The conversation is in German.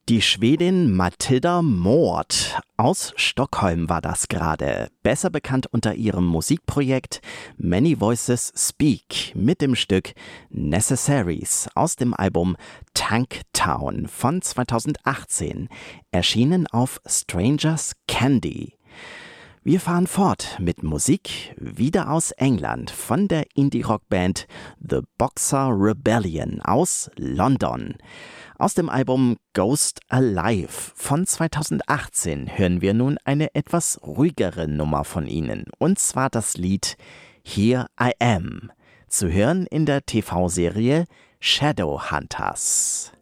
Die Schwedin Matilda Mård aus Stockholm war das gerade, besser bekannt unter ihrem Musikprojekt Many Voices Speak mit dem Stück Necessaries aus dem Album Tank Town von 2018, erschienen auf Strangers Candy. Wir fahren fort mit Musik, wieder aus England, von der Indie-Rock-Band The Boxer Rebellion aus London. Aus dem Album Ghost Alive von 2018 hören wir nun eine etwas ruhigere Nummer von ihnen, und zwar das Lied Here I Am, zu hören in der TV-Serie Shadowhunters.